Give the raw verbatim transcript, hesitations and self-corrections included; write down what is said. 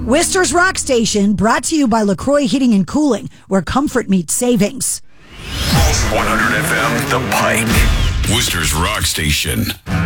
Worcester's Rock Station, brought to you by LaCroix Heating and Cooling, where comfort meets savings. one hundred F M, The Pike. Worcester's Rock Station.